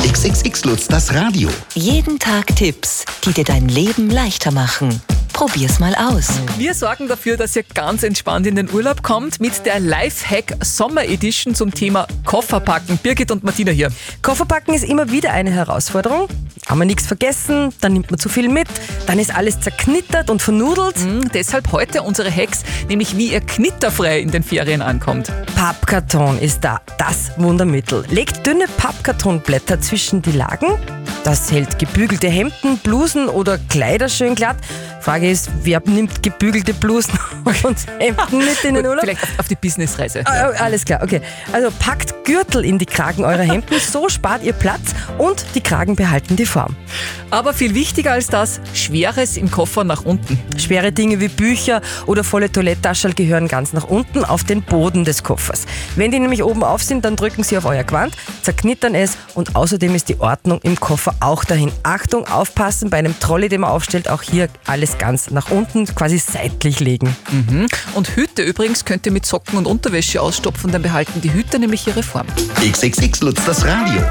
XXX Lutz, das Radio. Jeden Tag Tipps, die dir dein Leben leichter machen. Probier's mal aus. Wir sorgen dafür, dass ihr ganz entspannt in den Urlaub kommt mit der Lifehack Sommer Edition zum Thema Kofferpacken. Birgit und Martina hier. Kofferpacken ist immer wieder eine Herausforderung. Haben wir nichts vergessen, dann nimmt man zu viel mit, dann ist alles zerknittert und vernudelt. Deshalb heute unsere Hacks, nämlich wie ihr knitterfrei in den Ferien ankommt. Pappkarton ist da das Wundermittel. Legt dünne Pappkartonblätter zwischen die Lagen. Das hält gebügelte Hemden, Blusen oder Kleider schön glatt. Frage ist, wer nimmt gebügelte Blusen und Hemden mit in den Urlaub? Vielleicht auf die Businessreise. Alles klar, okay. Also packt Gürtel in die Kragen eurer Hemden, so spart ihr Platz und die Kragen behalten die Form. Aber viel wichtiger als das, Schweres im Koffer nach unten. Schwere Dinge wie Bücher oder volle Toiletttaschen gehören ganz nach unten auf den Boden des Koffers. Wenn die nämlich oben auf sind, dann drücken sie auf euer Gewand, zerknittern es und außerdem ist die Ordnung im Koffer auch dahin. Achtung, aufpassen, bei einem Trolley, den man aufstellt, auch hier alles ganz nach unten, quasi seitlich legen. Und Hüte übrigens könnt ihr mit Socken und Unterwäsche ausstopfen, dann behalten die Hüte nämlich ihre Form. XXX Lutz, das Radio.